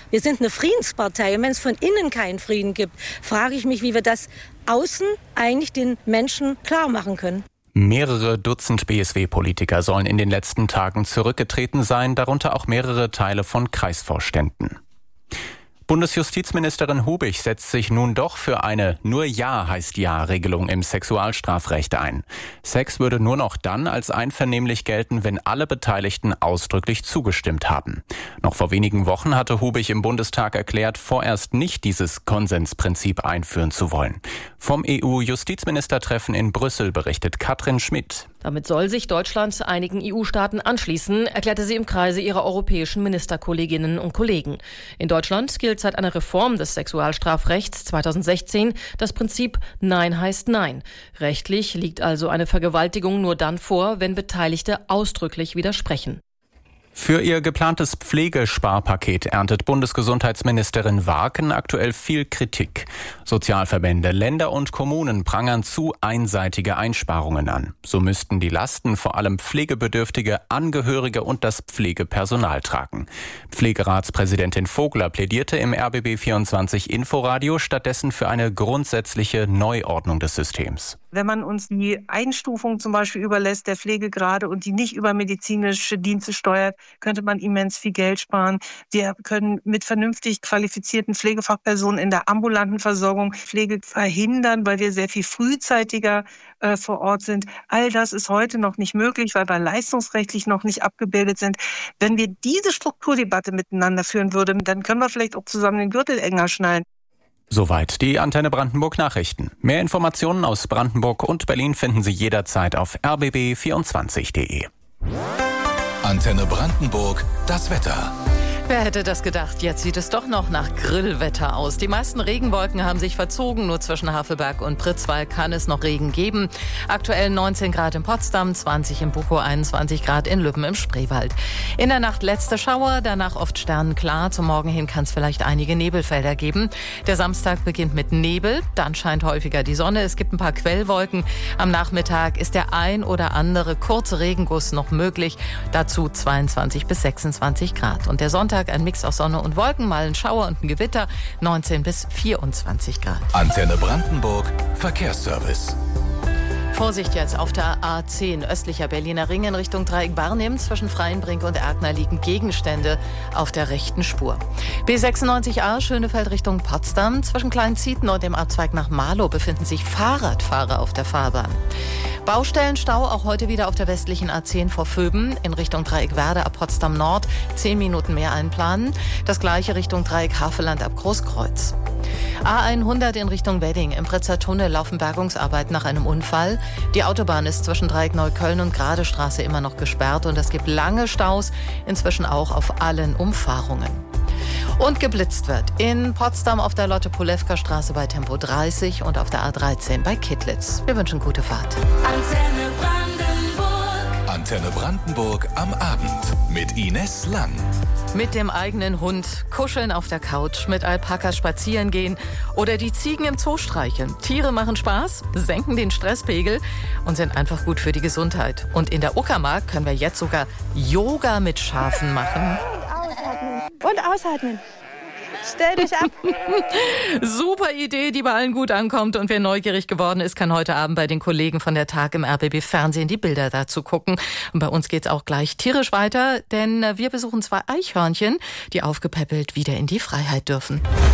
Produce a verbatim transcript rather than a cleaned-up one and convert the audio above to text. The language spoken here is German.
Wir sind eine Friedenspartei und wenn es von innen keinen Frieden gibt, frage ich mich, wie wir das außen eigentlich den Menschen klar machen können. Mehrere Dutzend B S W-Politiker sollen in den letzten Tagen zurückgetreten sein, darunter auch mehrere Teile von Kreisvorständen. Bundesjustizministerin Hubig setzt sich nun doch für eine Nur Ja heißt Ja-Regelung im Sexualstrafrecht ein. Sex würde nur noch dann als einvernehmlich gelten, wenn alle Beteiligten ausdrücklich zugestimmt haben. Noch vor wenigen Wochen hatte Hubig im Bundestag erklärt, vorerst nicht dieses Konsensprinzip einführen zu wollen. Vom E U-Justizministertreffen in Brüssel berichtet Katrin Schmidt. Damit soll sich Deutschland einigen E U-Staaten anschließen, erklärte sie im Kreise ihrer europäischen Ministerkolleginnen und Kollegen. In Deutschland gilt seit einer Reform des Sexualstrafrechts zweitausendsechzehn das Prinzip Nein heißt Nein. Rechtlich liegt also eine Vergewaltigung nur dann vor, wenn Beteiligte ausdrücklich widersprechen. Für ihr geplantes Pflegesparpaket erntet Bundesgesundheitsministerin Warken aktuell viel Kritik. Sozialverbände, Länder und Kommunen prangern zu einseitige Einsparungen an. So müssten die Lasten vor allem pflegebedürftige Angehörige und das Pflegepersonal tragen. Pflegeratspräsidentin Vogler plädierte im R B B vierundzwanzig Inforadio stattdessen für eine grundsätzliche Neuordnung des Systems. Wenn man uns die Einstufung zum Beispiel überlässt der Pflegegrade und die nicht über medizinische Dienste steuert, könnte man immens viel Geld sparen. Wir können mit vernünftig qualifizierten Pflegefachpersonen in der ambulanten Versorgung Pflege verhindern, weil wir sehr viel frühzeitiger äh, vor Ort sind. All das ist heute noch nicht möglich, weil wir leistungsrechtlich noch nicht abgebildet sind. Wenn wir diese Strukturdebatte miteinander führen würden, dann können wir vielleicht auch zusammen den Gürtel enger schnallen. Soweit die Antenne Brandenburg Nachrichten. Mehr Informationen aus Brandenburg und Berlin finden Sie jederzeit auf r b b vierundzwanzig punkt d e. Antenne Brandenburg, das Wetter. Wer hätte das gedacht? Jetzt sieht es doch noch nach Grillwetter aus. Die meisten Regenwolken haben sich verzogen. Nur zwischen Havelberg und Pritzwalk kann es noch Regen geben. Aktuell neunzehn Grad in Potsdam, zwanzig in Bukow, einundzwanzig Grad in Lübben im Spreewald. In der Nacht letzte Schauer, danach oft sternenklar. Zum Morgen hin kann es vielleicht einige Nebelfelder geben. Der Samstag beginnt mit Nebel, dann scheint häufiger die Sonne. Es gibt ein paar Quellwolken. Am Nachmittag ist der ein oder andere kurze Regenguss noch möglich. Dazu zweiundzwanzig bis sechsundzwanzig Grad. Und der Sonntag ein Mix aus Sonne und Wolken, mal ein Schauer und ein Gewitter, neunzehn bis vierundzwanzig Grad. Antenne Brandenburg, Verkehrsservice. Vorsicht jetzt auf der A zehn, östlicher Berliner Ring in Richtung Dreieck Barnim. Zwischen Freienbrink und Erkner liegen Gegenstände auf der rechten Spur. B sechsundneunzig A, Schönefeld Richtung Potsdam. Zwischen Kleinzieten und dem Abzweig nach Marlow befinden sich Fahrradfahrer auf der Fahrbahn. Baustellenstau auch heute wieder auf der westlichen A zehn vor Vöben in Richtung Dreieck Werder ab Potsdam Nord. Zehn Minuten mehr einplanen. Das gleiche Richtung Dreieck Havelland ab Großkreuz. A hundert in Richtung Wedding. Im Pritzer Tunnel laufen Bergungsarbeiten nach einem Unfall. Die Autobahn ist zwischen Dreieck Neukölln und Gradestraße immer noch gesperrt und es gibt lange Staus, inzwischen auch auf allen Umfahrungen. Und geblitzt wird in Potsdam auf der Lotte-Polewka-Straße bei Tempo dreißig und auf der A dreizehn bei Kittlitz. Wir wünschen gute Fahrt. Antenne Brandenburg. Antenne Brandenburg am Abend mit Ines Lang. Mit dem eigenen Hund kuscheln auf der Couch, mit Alpakas spazieren gehen oder die Ziegen im Zoo streicheln. Tiere machen Spaß, senken den Stresspegel und sind einfach gut für die Gesundheit. Und in der Uckermark können wir jetzt sogar Yoga mit Schafen machen. Und ausatmen. Stell dich ab. Super Idee, die bei allen gut ankommt. Und wer neugierig geworden ist, kann heute Abend bei den Kollegen von der Tag im R B B Fernsehen die Bilder dazu gucken. Und bei uns geht's auch gleich tierisch weiter, denn wir besuchen zwei Eichhörnchen, die aufgepäppelt wieder in die Freiheit dürfen.